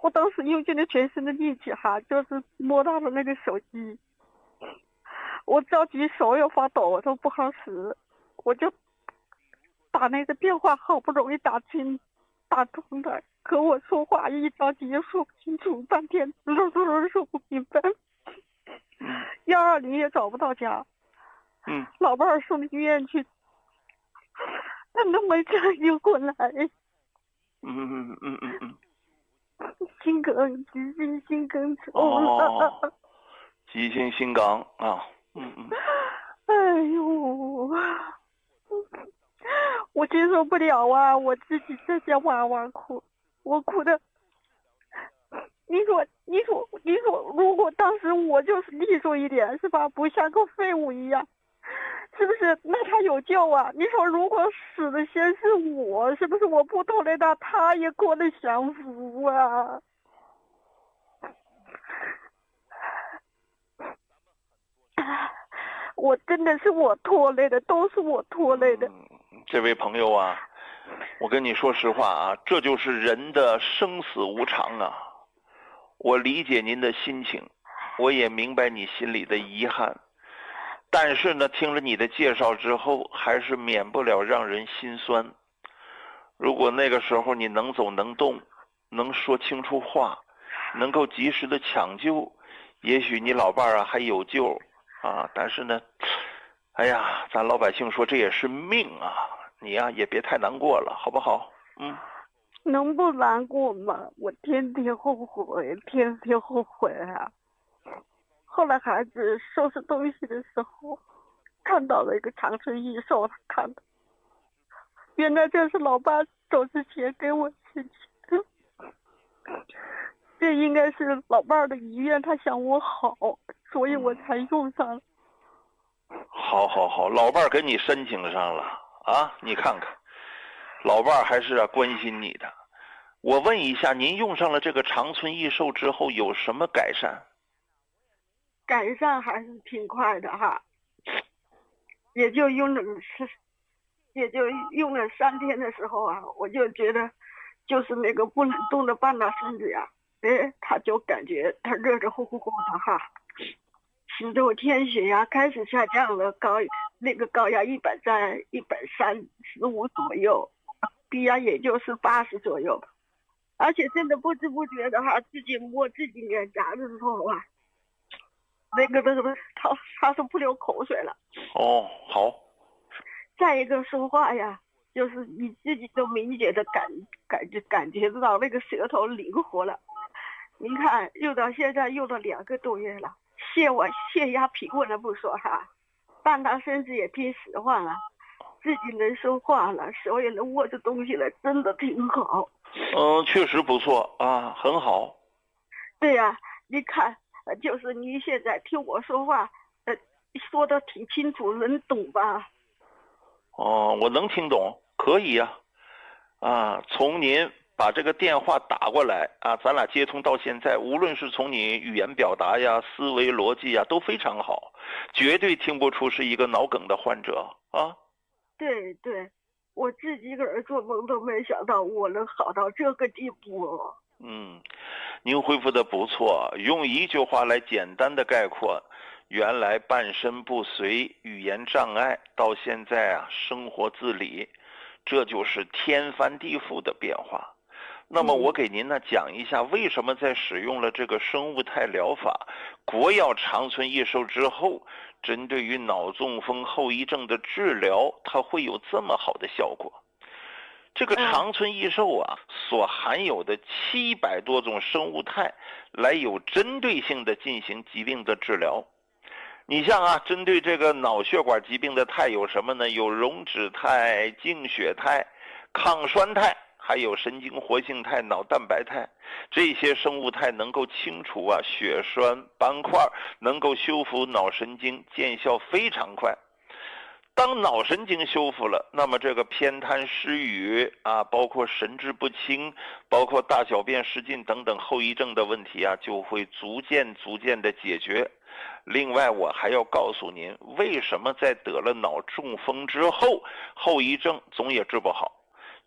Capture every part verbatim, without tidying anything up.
我当时用尽了全身的力气哈，就是摸到了那个手机，我着急手要发抖，都不好使，我就打那个电话，好不容易打进打通了，可我说话一着急也说不清楚，半天啰嗦啰说不明白。幺二零也找不到家， 嗯， 老伴儿送医院去，他都没抢救过来。 嗯嗯嗯嗯嗯， 心梗，急性心梗走了。 哦， 急性心梗啊，嗯嗯。 哎呦，我接受不了啊！我自己在家哇哇哭，我哭的。你说，你说，你说，如果当时我就是利索一点，是吧？不像个废物一样，是不是？那他有救啊？你说，如果死的先是我，是不是我不拖累他，他也过得享福啊？我真的是我拖累的，都是我拖累的。 嗯，这位朋友啊，我跟你说实话啊，这就是人的生死无常啊。我理解您的心情，我也明白你心里的遗憾，但是呢，听了你的介绍之后，还是免不了让人心酸。如果那个时候你能走能动，能说清楚话，能够及时的抢救，也许你老伴儿啊还有救啊。但是呢，哎呀，咱老百姓说这也是命啊，你呀、啊、也别太难过了，好不好？嗯。 能不难过吗？我天天后悔，天天后悔啊！后来孩子收拾东西的时候，看到了一个长春益寿，他看的，原来这是老爸走之前给我申请的，这应该是老伴的遗愿，他想我好，所以我才用上了。 好好好，老伴儿给你申请上了啊！你看看，老伴儿还是啊关心你的。我问一下，您用上了这个长春益寿之后有什么改善？ 改善还是挺快的哈，也就用了是，也就用了三天的时候啊，我就觉得，就是那个不能动的半拉身子呀，哎，他就感觉他热热乎乎乎的哈，十多天血压开始下降了，高那个高压一百在一百三十五左右，低压也就是八十左右。而且真的不知不觉的哈，自己摸自己脸颊的时候啊，那个那个他他是不流口水了。 哦，好。 再一个说话呀，就是你自己都明显的感感觉感觉得到那个舌头灵活了。您看，用到现在用了两个多月了，血我血压平稳了不说哈，半拉身子也听使唤了，自己能说话了，手也能握着东西了，真的挺好。 嗯，确实不错啊，很好。 对呀、啊，你看，呃，就是你现在听我说话，呃，说的挺清楚，能懂吧？ 哦，我能听懂，可以呀、啊。啊，从您把这个电话打过来啊，咱俩接通到现在，无论是从你语言表达呀、思维逻辑呀，都非常好，绝对听不出是一个脑梗的患者啊。 对对。我自己个人做梦都没想到我能好到这个地步。 嗯，您恢复的不错，用一句话来简单的概括，原来半身不遂、语言障碍，到现在啊生活自理，这就是天翻地覆的变化。那么我给您呢讲一下，为什么在使用了这个生物态疗法、国药长春益寿之后，针对于脑中风后遗症的治疗，它会有这么好的效果。这个长春益寿啊，所含有的七百多种生物肽，来有针对性的进行疾病的治疗。你像啊，针对这个脑血管疾病的肽有什么呢？有溶脂肽、净血肽、抗栓肽，还有神经活性肽、脑蛋白肽。这些生物肽能够清除啊血栓斑块，能够修复脑神经，见效非常快。当脑神经修复了，那么这个偏瘫失语啊，包括神志不清，包括大小便失禁等等后遗症的问题啊，就会逐渐逐渐的解决。另外，我还要告诉您，为什么在得了脑中风之后，后遗症总也治不好，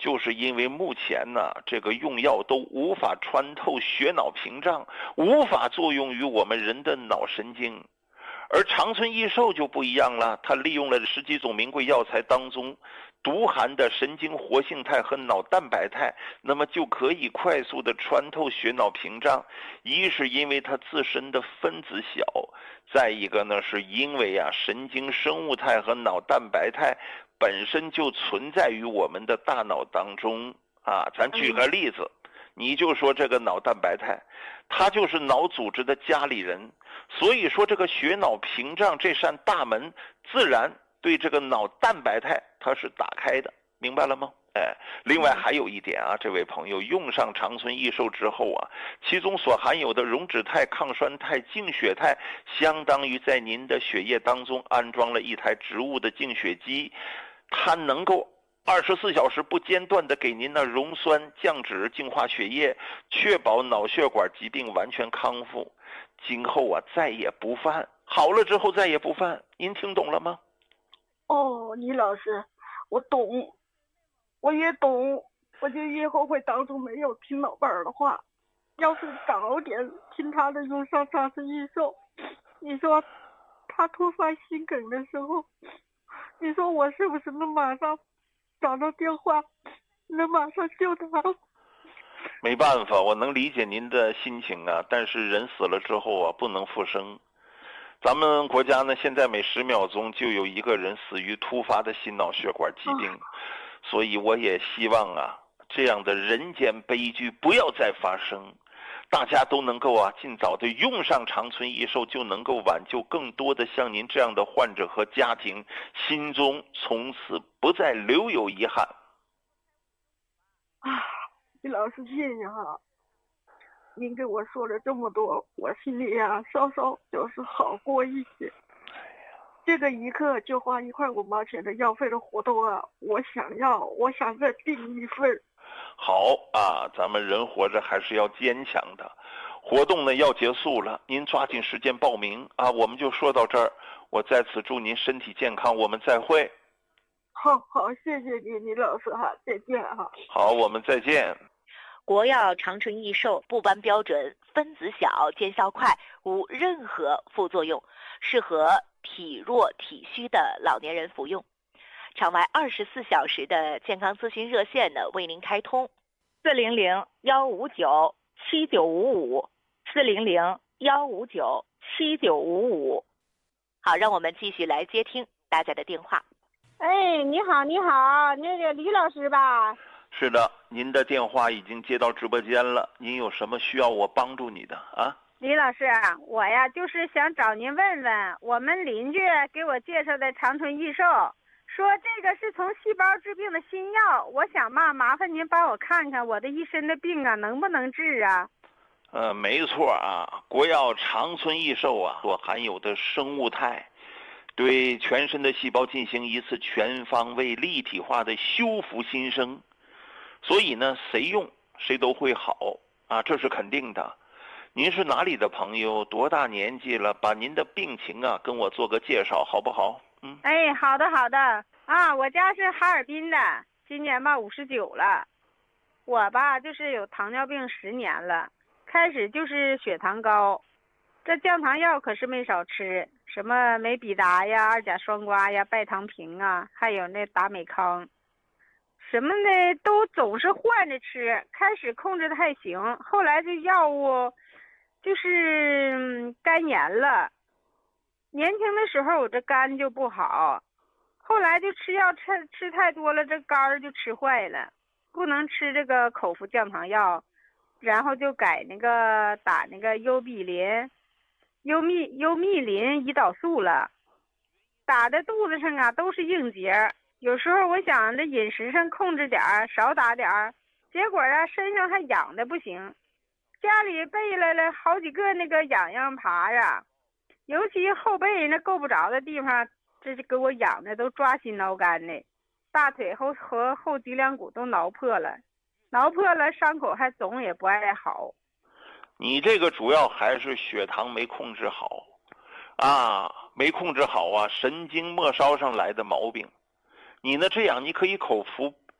就是因为目前呢，这个用药都无法穿透血脑屏障，无法作用于我们人的脑神经。而长春益寿就不一样了，它利用了十几种名贵药材当中独含的神经活性肽和脑蛋白肽，那么就可以快速的穿透血脑屏障。一是因为它自身的分子小，再一个呢是因为啊神经生物肽和脑蛋白肽本身就存在于我们的大脑当中啊。咱举个例子，你就说这个脑蛋白肽，它就是脑组织的家里人，所以说这个血脑屏障这扇大门自然对这个脑蛋白肽它是打开的，明白了吗？哎，另外还有一点啊，这位朋友用上长春益寿之后啊，其中所含有的溶脂肽、抗栓肽、净血肽，相当于在您的血液当中安装了一台植物的净血机，它能够二十四小时不间断的给您的溶栓、降脂、净化血液，确保脑血管疾病完全康复，今后啊再也不犯，好了之后再也不犯，您听懂了吗？ 哦，倪老师，我懂，我越懂，我就以后会当初没有听老伴儿的话，要是早点听他的用上长春益寿，你说他突发心梗的时候，你说我是不是能马上找到电话，能马上救他？ 没办法，我能理解您的心情啊，但是人死了之后啊，不能复生。咱们国家呢，现在每十秒钟就有一个人死于突发的心脑血管疾病，所以我也希望啊，这样的人间悲剧不要再发生，大家都能够啊尽早的用上长春益寿，就能够挽救更多的像您这样的患者和家庭，心中从此不再留有遗憾。 啊，李老师谢谢哈，您给我说了这么多，我心里呀稍稍就是好过一些。这个一克就花一块五毛钱的药费的活动啊，我想要，我想再订一份。 好啊，咱们人活着还是要坚强的。活动呢要结束了，您抓紧时间报名啊。我们就说到这儿，我在此祝您身体健康，我们再会。 好好，谢谢你，李老师哈，再见哈。 好，我们再见。 国药长春益寿不搬标准，分子小，见效快，无任何副作用，适合体弱体虚的老年人服用。场外二十四小时的健康咨询热线呢为您开通， 四零零幺五九七九五五，四零零幺五九七九五五。 好，让我们继续来接听大家的电话。 哎，你好，你好，那个李老师吧？ 是的，您的电话已经接到直播间了，您有什么需要我帮助你的啊？ 李老师，我呀就是想找您问问，我们邻居给我介绍的长春益寿，说这个是从细胞治病的新药，我想嘛，麻烦您帮我看看我的一身的病啊，能不能治啊？ 呃，没错啊，国药长春益寿啊，所含有的生物肽，对全身的细胞进行一次全方位立体化的修复新生。所以呢，谁用谁都会好啊，这是肯定的。您是哪里的朋友？多大年纪了？把您的病情啊跟我做个介绍，好不好？嗯。 哎，好的好的啊，我家是哈尔滨的，今年吧五十九了。我吧就是有糖尿病十年了，开始就是血糖高，这降糖药可是没少吃，什么美必达呀、二甲双胍呀、拜糖平啊，还有那达美康。什么的都总是换着吃，开始控制的还行，后来这药物就是、嗯、肝炎了。年轻的时候我这肝就不好，后来就吃药吃吃太多了，这肝儿就吃坏了，不能吃这个口服降糖药，然后就改那个打那个优必林、优密优密林胰岛素了，打在肚子上啊都是硬结。有时候我想这饮食上控制点儿，少打点儿，结果啊身上还痒的不行，家里备来了好几个那个痒痒爬呀，尤其后背那够不着的地方，这就给我痒的都抓心挠肝的，大腿后和后脊梁骨都挠破了，挠破了伤口还总也不爱好。 你这个主要还是血糖没控制好啊，没控制好啊，神经末梢上来的毛病。你呢这样，你可以口服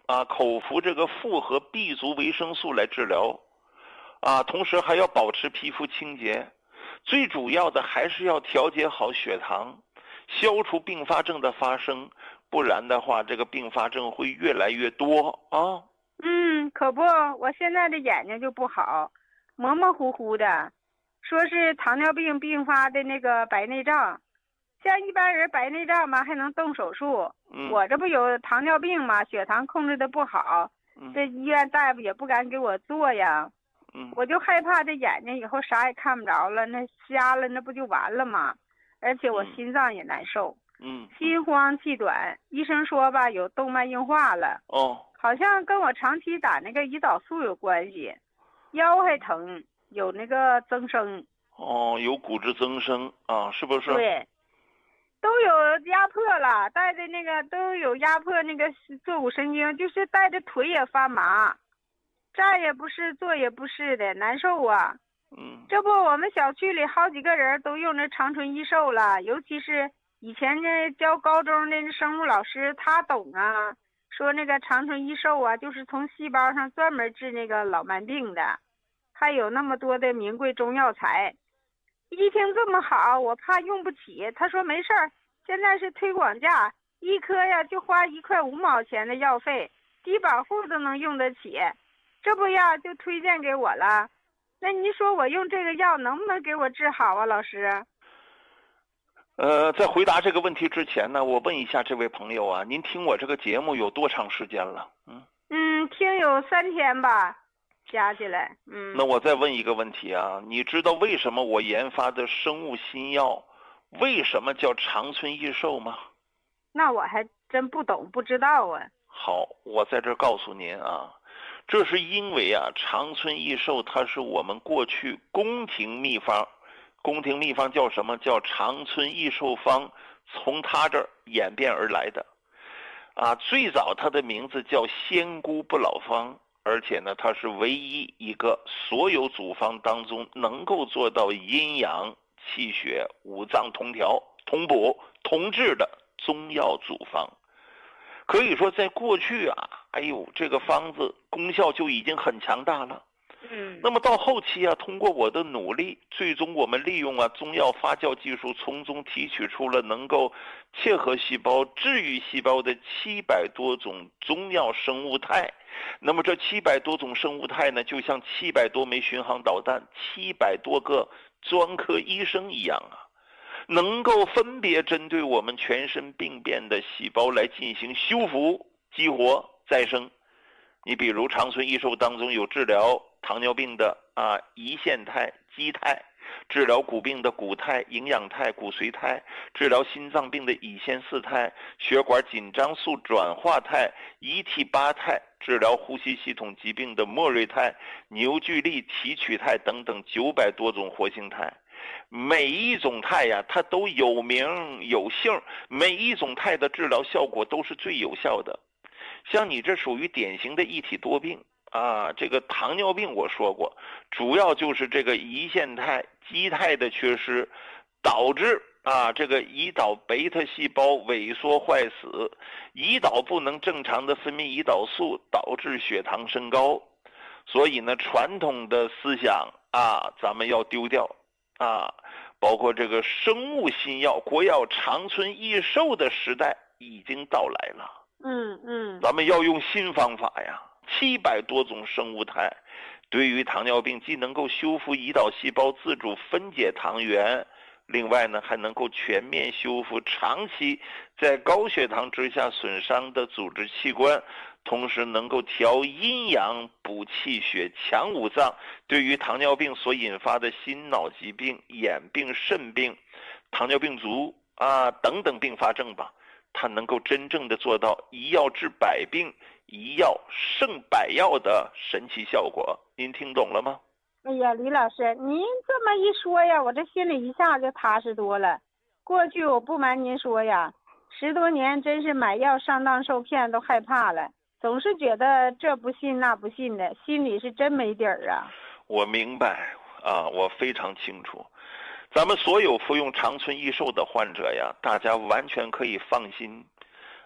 啊，口服这个复合 B 族维生素来治疗啊，同时还要保持皮肤清洁，最主要的还是要调节好血糖，消除并发症的发生，不然的话这个并发症会越来越多啊。 嗯，可不，我现在的眼睛就不好，模模糊糊的，说是糖尿病并发的那个白内障。像一般人白内障嘛还能动手术， 嗯、 我这不有糖尿病嘛，血糖控制的不好， 嗯、 这医院大夫也不敢给我做呀。 嗯、 我就害怕这眼睛以后啥也看不着了，那瞎了那不就完了吗？而且我心脏也难受， 嗯， 心慌气短，医生说吧有动脉硬化了， 哦， 好像跟我长期打那个胰岛素有关系，腰还疼，有那个增生。 哦，有骨质增生啊，是不是？ 对，都有压迫了，带的那个都有压迫那个坐骨神经，就是带着腿也发麻，站也不是，坐也不是的，难受啊。 嗯， 这不我们小区里好几个人都用这长春益寿了，尤其是以前那教高中的生物老师他懂啊，说那个长春益寿啊就是从细胞上专门治那个老慢病的，还有那么多的名贵中药材。一听这么好，我怕用不起，他说没事儿，现在是推广价，一颗呀就花一块五毛钱的药费，低保户都能用得起，这不呀就推荐给我了。那你说我用这个药能不能给我治好啊，老师？ 呃，在回答这个问题之前呢，我问一下这位朋友啊，您听我这个节目有多长时间了？嗯嗯，听有三天吧，加起来。嗯。 那我再问一个问题啊，你知道为什么我研发的生物新药为什么叫长春益寿吗？ 那我还真不懂，不知道啊。 好，我在这儿告诉您啊，这是因为啊，长春益寿它是我们过去宫廷秘方，宫廷秘方叫什么？叫长春益寿方，从它这儿演变而来的。啊，最早它的名字叫仙姑不老方，而且呢，它是唯一一个所有组方当中能够做到阴阳、气血、五脏同调、同补、同治的中药组方。可以说在过去啊，哎呦，这个方子功效就已经很强大了。 嗯， 那么到后期啊，通过我的努力，最终我们利用啊中药发酵技术，从中提取出了能够切合细胞、治愈细胞的七百多种中药生物态。那么这七百多种生物态呢，就像七百多枚巡航导弹、七百多个专科医生一样啊，能够分别针对我们全身病变的细胞来进行修复、激活、再生。你比如长春益寿当中有治疗糖尿病的啊胰腺肽、肌肽，治疗骨病的骨肽、营养肽、骨髓肽，治疗心脏病的乙酰四肽、血管紧张素转化肽、乙体八肽，治疗呼吸系统疾病的莫瑞肽、牛聚力提取肽等等九百多种活性肽。每一种肽呀，它都有名有姓，每一种肽的治疗效果都是最有效的。像你这属于典型的一体多病啊，这个糖尿病我说过，主要就是这个胰腺肽、肌肽的缺失，导致啊这个胰岛贝塔细胞萎缩坏死，胰岛不能正常的分泌胰岛素，导致血糖升高。所以呢，传统的思想啊，咱们要丢掉啊，包括这个生物新药、国药长春益寿的时代已经到来了。 嗯嗯， 咱们要用新方法呀，七百多种生物肽，对于糖尿病既能够修复胰岛细胞自主分解糖原，另外呢还能够全面修复长期在高血糖之下损伤的组织器官，同时能够调阴阳、补气血、强五脏，对于糖尿病所引发的心脑疾病、眼病、肾病、糖尿病足啊等等并发症吧，它能够真正的做到一药治百病，一药胜百药的神奇效果。您听懂了吗？ 哎呀，李老师，您这么一说呀，我这心里一下就踏实多了。过去我不瞒您说呀，十多年真是买药上当受骗都害怕了，总是觉得这不信那不信的，心里是真没底儿啊。 我明白啊，我非常清楚。咱们所有服用长春益寿的患者呀，大家完全可以放心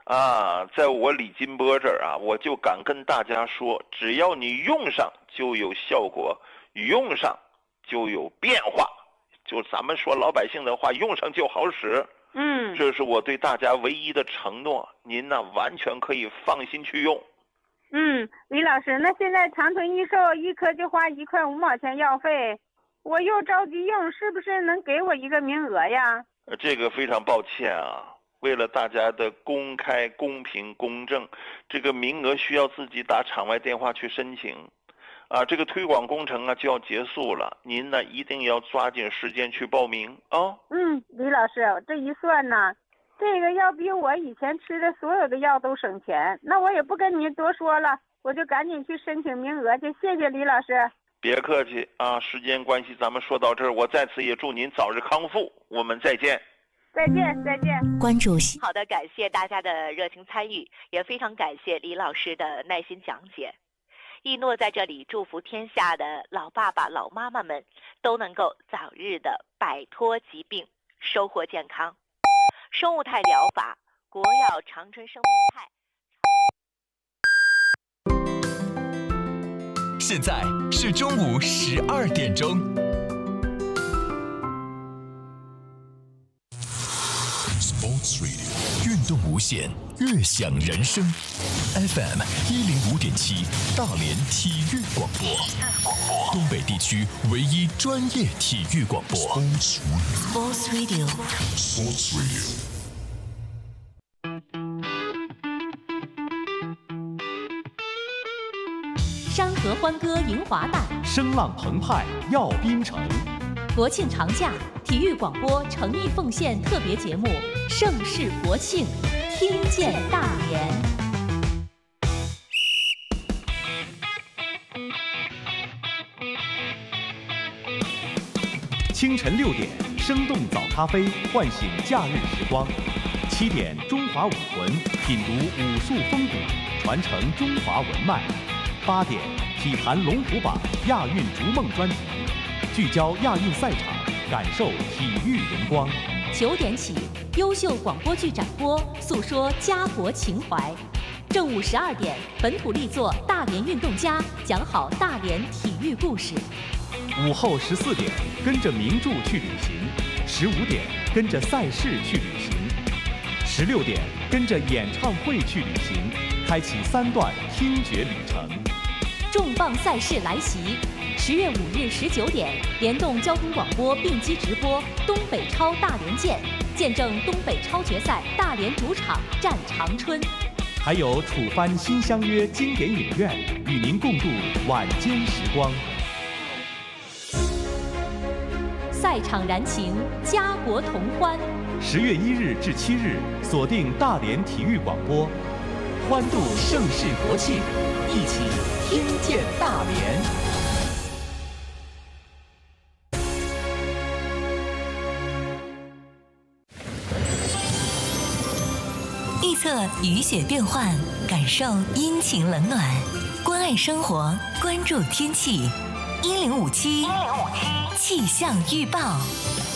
啊，在我李金波这儿啊，我就敢跟大家说，只要你用上就有效果，用上就有变化，就咱们说老百姓的话，用上就好使。 嗯， 这是我对大家唯一的承诺，您呢完全可以放心去用。 嗯，李老师，那现在长春益寿一颗就花一块五毛钱药费，我又着急用，是不是能给我一个名额呀？ 这个非常抱歉啊。为了大家的公开、公平、公正，这个名额需要自己打场外电话去申请，啊，这个推广工程啊就要结束了，您呢一定要抓紧时间去报名啊。哦、 嗯，李老师，这一算呢，这个要比我以前吃的所有的药都省钱，那我也不跟您多说了，我就赶紧去申请名额去。谢谢李老师。 别客气啊，时间关系，咱们说到这儿，我在此也祝您早日康复，我们再见。 再见，再见。 关注好的，感谢大家的热情参与，也非常感谢李老师的耐心讲解。一诺在这里祝福天下的老爸爸、老妈妈们都能够早日的摆脱疾病，收获健康。生物态疗法，国药长春生命肽。 现在是中午十二点钟。Sports Radio 运动无限，悦享人生。F M 一零五点七，大连体育广播，东北地区唯一专业体育广播。Sports Radio。Sports Radio。 山河欢歌迎华诞， 声浪澎湃耀滨城。 国庆长假，体育广播诚意奉献特别节目《盛世国庆》，听见大连。 清晨六点，生动早咖啡唤醒假日时光；七点，中华武魂品读武术风骨，传承中华文脉；八点，体坛龙虎榜亚运逐梦专题，聚焦亚运赛场，感受体育荣光。 九点起，优秀广播剧展播，诉说家国情怀。正午十二点，本土力作大连运动家讲好大连体育故事。 午后十四点，跟着名著去旅行；十五点，跟着赛事去旅行；十六点，跟着演唱会去旅行，开启三段听觉旅程。 重磅赛事来袭！十月五日十九点，联动交通广播并机直播东北超大连见，见证东北超决赛大连主场战长春。 还有楚帆新相约经典影院，与您共度晚间时光。 赛场燃情，家国同欢。 十月一日至七日，锁定大连体育广播，欢度盛世国庆，一起听见大连。 预测雨雪变幻，感受阴晴冷暖，关爱生活，关注天气。一零五七气象预报。